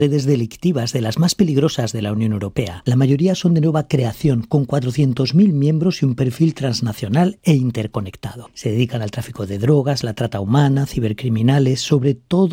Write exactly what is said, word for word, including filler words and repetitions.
redes delictivas de las más peligrosas de la Unión Europea. La mayoría son de nueva creación, con cuatrocientos mil miembros y un perfil transnacional e interconectado. Se dedican al tráfico de drogas, la trata humana, cibercriminales, sobre todo